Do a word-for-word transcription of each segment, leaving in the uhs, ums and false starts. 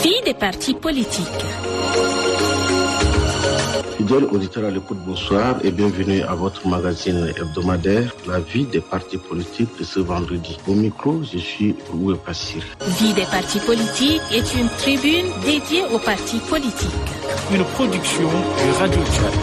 Vie des partis politiques. Fidèles auditeurs à l'écoute, bonsoir et bienvenue à votre magazine hebdomadaire, La vie des partis politiques de ce vendredi. Au micro, je suis Roué Passir. Vie des partis politiques est une tribune dédiée aux partis politiques. Une production de Radio Tchad.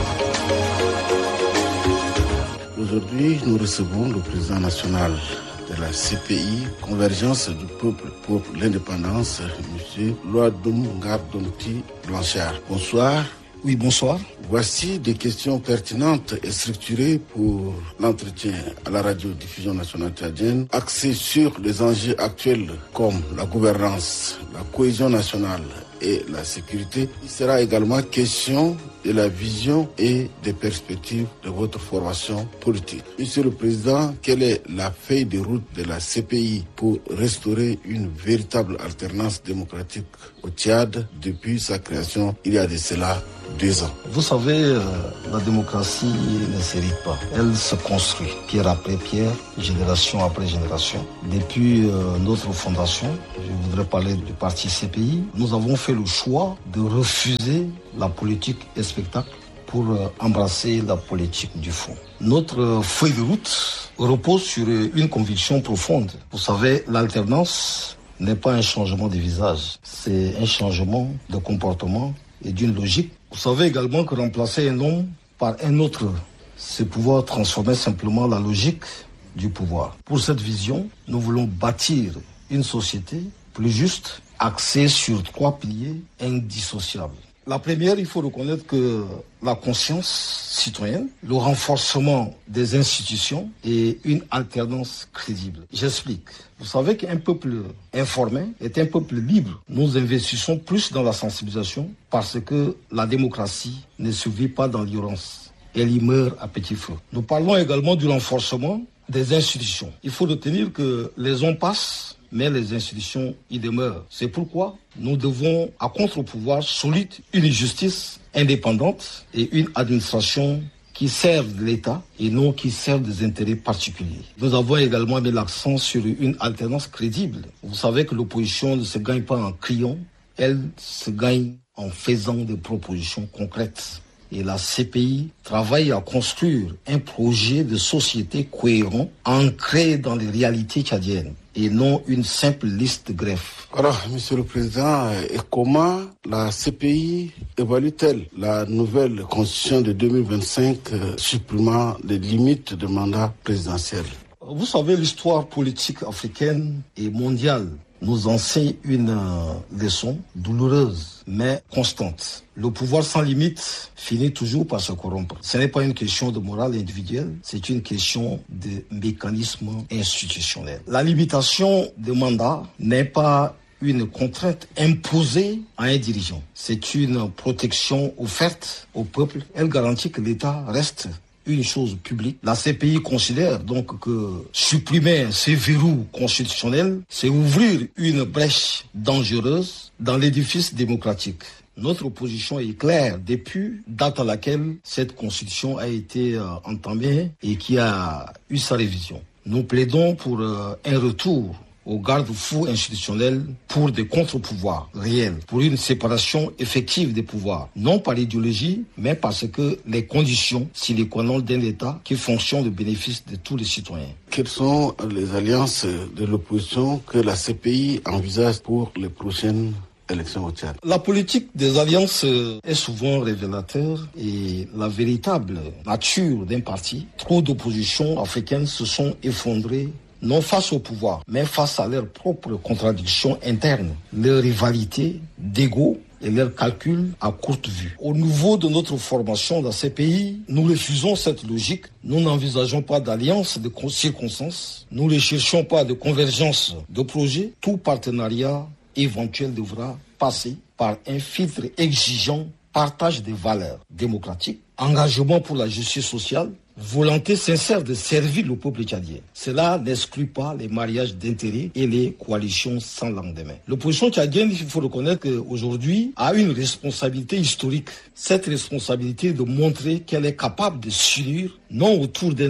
Aujourd'hui, nous recevons le président national de la C P I, Convergence du peuple pour l'indépendance, M. Loadoum Ngardonti Blanchard. Bonsoir. Oui, bonsoir. Voici des questions pertinentes et structurées pour l'entretien à la radiodiffusion nationale tchadienne, axées sur les enjeux actuels comme la gouvernance, la cohésion nationale et la sécurité. Il sera également question de la vision et des perspectives de votre formation politique. Monsieur le Président, quelle est la feuille de route de la C P I pour restaurer une véritable alternance démocratique au Tchad depuis sa création il y a de cela deux ans? Vous savez, euh, la démocratie ne s'hérite pas. Elle se construit pierre après pierre, génération après génération. Depuis euh, notre fondation, je voudrais parler du parti C P I, nous avons fait le choix de refuser la politique et spectacle pour euh, embrasser la politique du fond. Notre euh, feuille de route repose sur euh, une conviction profonde. Vous savez, l'alternance n'est pas un changement de visage, c'est un changement de comportement et d'une logique. Vous savez également que remplacer un homme par un autre, c'est pouvoir transformer simplement la logique du pouvoir. Pour cette vision, nous voulons bâtir une société plus juste, axée sur trois piliers indissociables. La première, il faut reconnaître que la conscience citoyenne, le renforcement des institutions et une alternance crédible. J'explique. Vous savez qu'un peuple informé est un peuple libre. Nous investissons plus dans la sensibilisation parce que la démocratie ne survit pas dans l'ignorance. Elle y meurt à petit feu. Nous parlons également du renforcement des institutions. Il faut retenir que les hommes passent, mais les institutions y demeurent. C'est pourquoi nous devons, à contre-pouvoir solide, une justice indépendante et une administration qui servent l'État et non qui servent des intérêts particuliers. Nous avons également mis l'accent sur une alternance crédible. Vous savez que l'opposition ne se gagne pas en criant, elle se gagne en faisant des propositions concrètes. Et la C P I travaille à construire un projet de société cohérent, ancré dans les réalités tchadiennes, et non une simple liste de greffes. Alors, Monsieur le Président, et comment la C P I évalue-t-elle la nouvelle constitution de deux mille vingt-cinq euh, supprimant les limites de mandat présidentiel? Vous savez, l'histoire politique africaine et mondiale nous enseigne une euh, leçon douloureuse, mais constante. Le pouvoir sans limite finit toujours par se corrompre. Ce n'est pas une question de morale individuelle, c'est une question de mécanisme institutionnel. La limitation de mandat n'est pas une contrainte imposée à un dirigeant. C'est une protection offerte au peuple. Elle garantit que l'État reste une chose publique. La C P I considère donc que supprimer ces verrous constitutionnels, c'est ouvrir une brèche dangereuse dans l'édifice démocratique. Notre position est claire depuis date à laquelle cette constitution a été euh, entamée et qui a eu sa révision. Nous plaidons pour euh, un retour aux garde-fous institutionnels pour des contre-pouvoirs réels, pour une séparation effective des pouvoirs, non par idéologie, mais parce que les conditions sine qua non d'un État qui fonctionne au bénéfice de tous les citoyens. Quelles sont les alliances de l'opposition que la C P I envisage pour les prochaines élections au Tchad? La politique des alliances est souvent révélateur et la véritable nature d'un parti. Trop d'oppositions africaines se sont effondrées non face au pouvoir, mais face à leurs propres contradictions internes, leurs rivalités d'ego et leurs calculs à courte vue. Au niveau de notre formation dans ces pays, nous refusons cette logique. Nous n'envisageons pas d'alliance de circonstances. Nous ne cherchons pas de convergence de projets. Tout partenariat éventuel devra passer par un filtre exigeant, partage des valeurs démocratiques, engagement pour la justice sociale, volonté sincère de servir le peuple tchadien. Cela n'exclut pas les mariages d'intérêts et les coalitions sans lendemain. L'opposition tchadienne, il faut reconnaître qu'aujourd'hui, a une responsabilité historique. Cette responsabilité de montrer qu'elle est capable de s'unir, non autour d'un nom,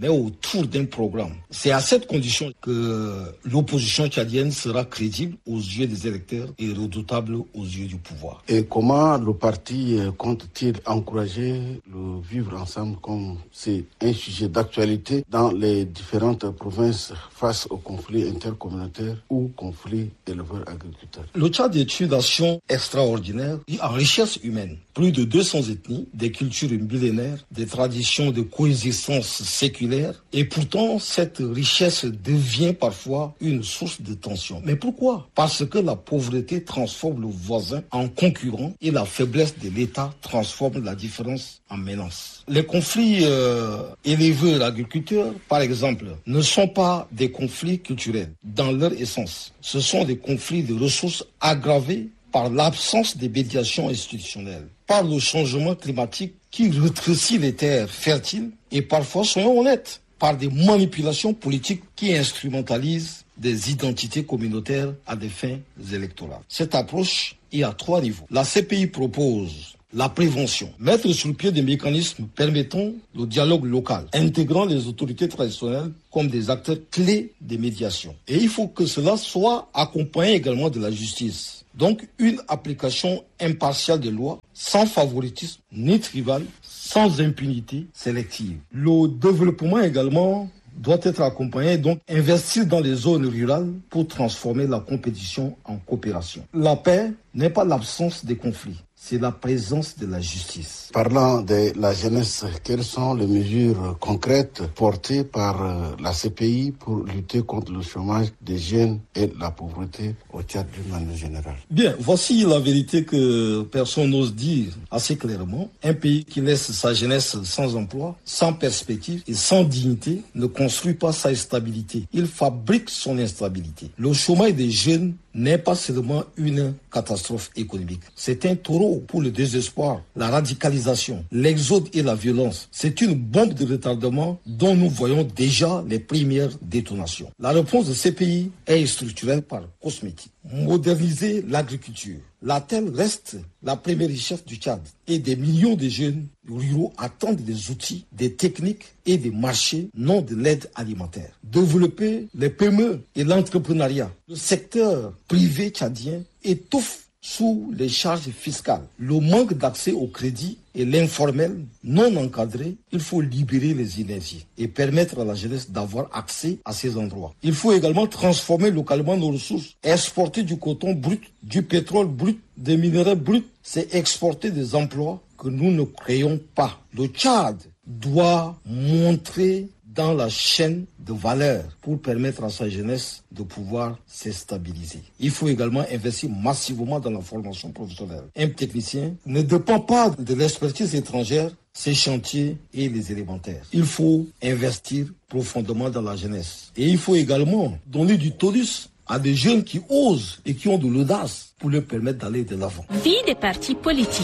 mais autour d'un programme. C'est à cette condition que l'opposition tchadienne sera crédible aux yeux des électeurs et redoutable aux yeux du pouvoir. Et comment le parti compte-t-il encourager le vivre ensemble comme c'est un sujet d'actualité dans les différentes provinces face aux conflits intercommunautaires ou conflits éleveurs-agriculteurs? Le Tchad est une nation extraordinaire et en richesse humaine. Plus de deux cents ethnies, des cultures millénaires, des traditions de coexistence séculaire. Et pourtant, cette richesse devient parfois une source de tension. Mais pourquoi? Parce que la pauvreté transforme le voisin en concurrent et la faiblesse de l'État transforme la différence en menace. Les conflits euh, éleveurs-agriculteurs, par exemple, ne sont pas des conflits culturels dans leur essence. Ce sont des conflits de ressources aggravés par l'absence de médiation institutionnelle, par le changement climatique qui rétrécit les terres fertiles et parfois, soyons honnêtes, par des manipulations politiques qui instrumentalisent des identités communautaires à des fins électorales. Cette approche est à trois niveaux. La C P I propose la prévention, mettre sur pied des mécanismes permettant le dialogue local, intégrant les autorités traditionnelles comme des acteurs clés des médiations. Et il faut que cela soit accompagné également de la justice. Donc une application impartiale des lois, sans favoritisme ni tribal, sans impunité sélective. Le développement également doit être accompagné, donc investir dans les zones rurales pour transformer la compétition en coopération. La paix n'est pas l'absence des conflits, c'est la présence de la justice. Parlant de la jeunesse, quelles sont les mesures concrètes portées par la C P I pour lutter contre le chômage des jeunes et la pauvreté au Tchad d'une manière générale? Bien, voici la vérité que personne n'ose dire assez clairement. Un pays qui laisse sa jeunesse sans emploi, sans perspective et sans dignité ne construit pas sa stabilité. Il fabrique son instabilité. Le chômage des jeunes n'est pas seulement une catastrophe économique. C'est un taureau pour le désespoir, la radicalisation, l'exode et la violence. C'est une bombe de retardement dont nous voyons déjà les premières détonations. La réponse de ces pays est structurelle par cosmétique. Moderniser l'agriculture. La terre reste la première richesse du Tchad et des millions de jeunes ruraux attendent des outils, des techniques et des marchés, non de l'aide alimentaire. Développer les P M E et l'entrepreneuriat. Le secteur privé tchadien étouffe sous les charges fiscales. Le manque d'accès au crédit et l'informel non encadré, il faut libérer les énergies et permettre à la jeunesse d'avoir accès à ces endroits. Il faut également transformer localement nos ressources, exporter du coton brut, du pétrole brut, des minéraux bruts, c'est exporter des emplois que nous ne créons pas. Le Tchad doit montrer dans la chaîne de valeur pour permettre à sa jeunesse de pouvoir se stabiliser. Il faut également investir massivement dans la formation professionnelle. Un technicien ne dépend pas de l'expertise étrangère, ses chantiers et les élémentaires. Il faut investir profondément dans la jeunesse. Et il faut également donner du tonus à des jeunes qui osent et qui ont de l'audace pour leur permettre d'aller de l'avant. Vie des partis politiques.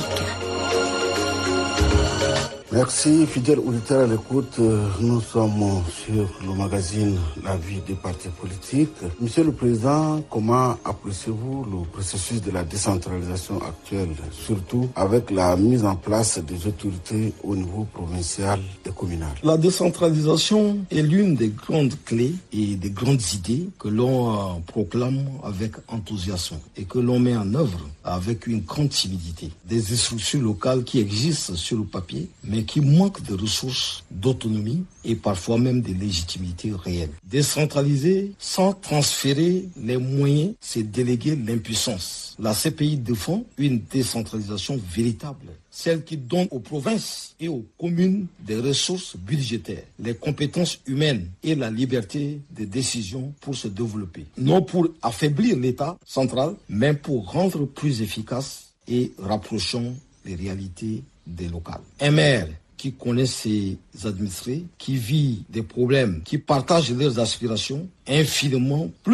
Merci, fidèles auditeurs à l'écoute. Nous sommes sur le magazine La vie des partis politiques. Monsieur le Président, comment appréciez-vous le processus de la décentralisation actuelle, surtout avec la mise en place des autorités au niveau provincial et communal? La décentralisation est l'une des grandes clés et des grandes idées que l'on proclame avec enthousiasme et que l'on met en œuvre avec une grande timidité. Des instructions locales qui existent sur le papier, mais qui manquent de ressources, d'autonomie et parfois même de légitimité réelle. Décentraliser sans transférer les moyens, c'est déléguer l'impuissance. La C P I défend une décentralisation véritable, celle qui donne aux provinces et aux communes des ressources budgétaires, les compétences humaines et la liberté de décision pour se développer. Non pour affaiblir l'État central, mais pour rendre plus efficace et rapprochant les réalités des locales. Un maire qui connaît ses administrés, qui vit des problèmes, qui partage leurs aspirations, infiniment plus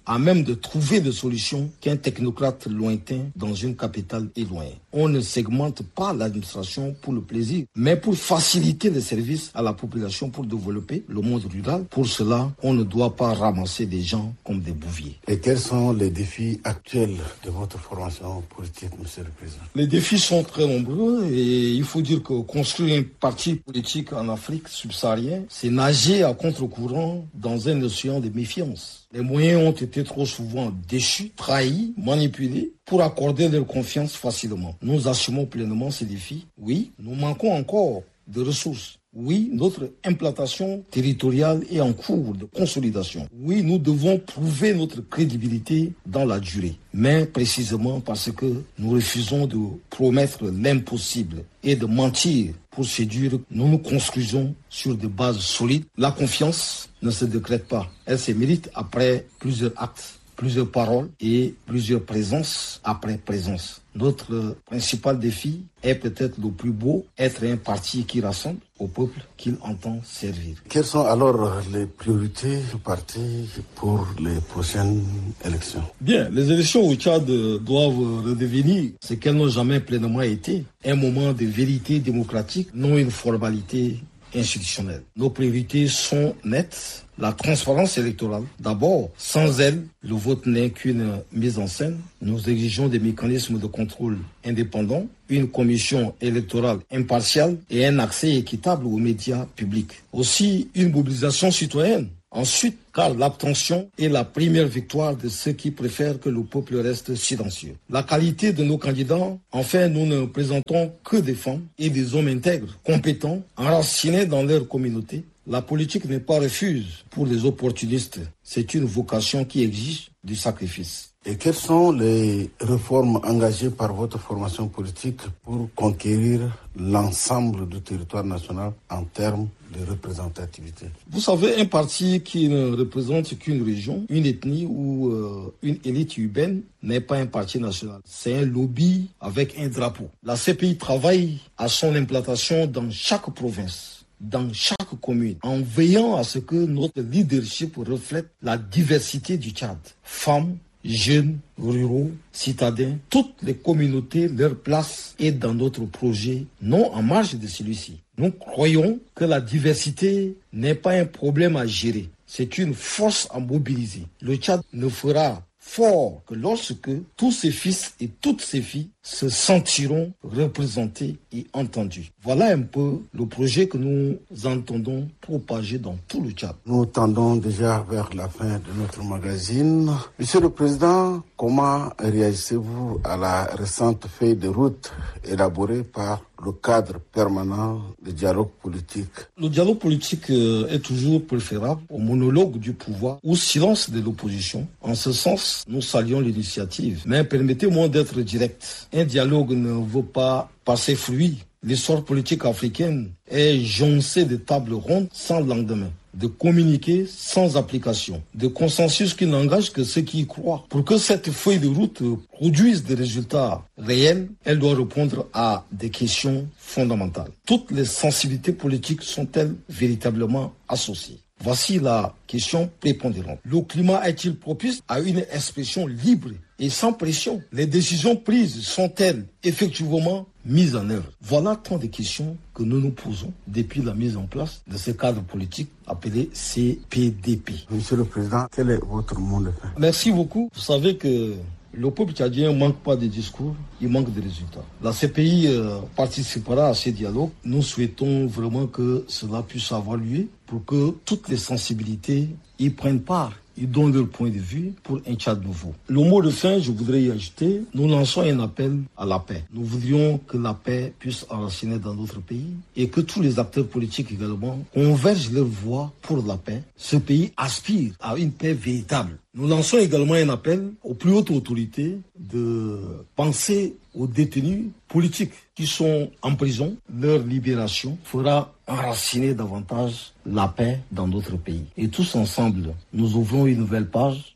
à même de trouver des solutions qu'un technocrate lointain dans une capitale éloignée. On ne segmente pas l'administration pour le plaisir, mais pour faciliter les services à la population, pour développer le monde rural. Pour cela, on ne doit pas ramasser des gens comme des bouviers. Et quels sont les défis actuels de votre formation politique, Monsieur le Président? Les défis sont très nombreux et il faut dire que construire un parti politique en Afrique subsaharienne, c'est nager à contre-courant dans un océan de méfiance. Les moyens ont été trop souvent déchus, trahis, manipulés pour accorder leur confiance facilement. Nous assumons pleinement ces défis. Oui, nous manquons encore de ressources. Oui, notre implantation territoriale est en cours de consolidation. Oui, nous devons prouver notre crédibilité dans la durée. Mais précisément parce que nous refusons de promettre l'impossible et de mentir pour séduire, nous nous construisons sur des bases solides. La confiance ne se décrète pas. Elle se mérite après plusieurs actes, plusieurs paroles et plusieurs présences après présence. Notre principal défi est peut-être le plus beau, être un parti qui rassemble au peuple qu'il entend servir. Quelles sont alors les priorités du parti pour les prochaines élections? Bien, les élections au Tchad doivent redevenir ce qu'elles n'ont jamais pleinement été, un moment de vérité démocratique, non une formalité institutionnelle. Nos priorités sont nettes. La transparence électorale. D'abord, sans elle, le vote n'est qu'une mise en scène. Nous exigeons des mécanismes de contrôle indépendants, une commission électorale impartiale et un accès équitable aux médias publics. Aussi, une mobilisation citoyenne. Ensuite, car l'abstention est la première victoire de ceux qui préfèrent que le peuple reste silencieux. La qualité de nos candidats, enfin, nous ne présentons que des femmes et des hommes intègres, compétents, enracinés dans leur communauté. La politique n'est pas refuge pour les opportunistes. C'est une vocation qui exige du sacrifice. Et quelles sont les réformes engagées par votre formation politique pour conquérir l'ensemble du territoire national en termes de représentativité? Vous savez, un parti qui ne représente qu'une région, une ethnie ou euh, une élite urbaine n'est pas un parti national. C'est un lobby avec un drapeau. La C P I travaille à son implantation dans chaque province, dans chaque commune, en veillant à ce que notre leadership reflète la diversité du Tchad. Femmes, jeunes, ruraux, citadins, toutes les communautés, leur place est dans notre projet, non en marge de celui-ci. Nous croyons que la diversité n'est pas un problème à gérer, c'est une force à mobiliser. Le Tchad ne fera fort que lorsque tous ses fils et toutes ses filles se sentiront représentés et entendus. Voilà un peu le projet que nous entendons propager dans tout le Tchad. Nous tendons déjà vers la fin de notre magazine. Monsieur le Président, comment réagissez-vous à la récente feuille de route élaborée par le cadre permanent de dialogue politique? Le dialogue politique est toujours préférable au monologue du pouvoir ou au silence de l'opposition. En ce sens, nous saluons l'initiative. Mais permettez-moi d'être direct. Un dialogue ne veut pas passer fruit. L'histoire politique africaine est joncée de tables rondes sans lendemain, de communiqués sans application, de consensus qui n'engagent que ceux qui y croient. Pour que cette feuille de route produise des résultats réels, elle doit répondre à des questions fondamentales. Toutes les sensibilités politiques sont-elles véritablement associées? Voici la question prépondérante. Le climat est-il propice à une expression libre et sans pression? Les décisions prises sont-elles effectivement mises en œuvre? Voilà tant de questions que nous nous posons depuis la mise en place de ce cadre politique appelé C P D P. Monsieur le Président, quel est votre mot de fin? Merci beaucoup. Vous savez que le peuple tchadien ne manque pas de discours, il manque de résultats. La C P I euh, participera à ces dialogues. Nous souhaitons vraiment que cela puisse avoir lieu pour que toutes les sensibilités y prennent part. Ils donnent leur point de vue pour un Tchad nouveau. Le mot de fin, je voudrais y ajouter, nous lançons un appel à la paix. Nous voudrions que la paix puisse enraciner dans notre pays et que tous les acteurs politiques également convergent leur voix pour la paix. Ce pays aspire à une paix véritable. Nous lançons également un appel aux plus hautes autorités de penser aux détenus politiques qui sont en prison. Leur libération fera enraciner davantage la paix dans notre pays. Et tous ensemble, nous ouvrons une nouvelle page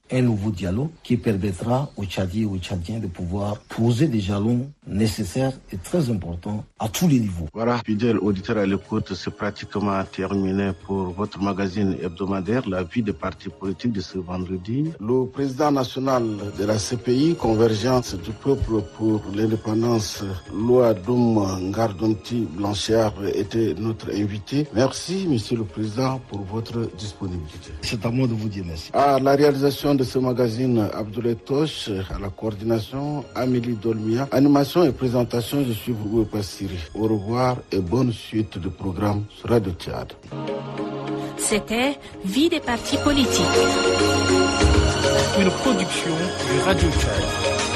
un nouveau dialogue qui permettra aux Tchadiens et aux Tchadiens de pouvoir poser des jalons nécessaires et très importants à tous les niveaux. Voilà, fidèles auditeurs à l'écoute, c'est pratiquement terminé pour votre magazine hebdomadaire, la vie des partis politiques de ce vendredi. Le président national de la C P I, Convergence du peuple pour l'indépendance, Louadoum Ngardonti Blanchard, était notre invité. Merci, monsieur le président, pour votre disponibilité. C'est à moi de vous dire merci. À la réalisation de ce magazine, Abdoulaye Toche, à la coordination, Amélie Dolmia, animation et présentation, je suis Boubou Passiri. Au revoir et bonne suite de programme sur Radio Tchad. C'était Vie des partis politiques. Une production de Radio Tchad.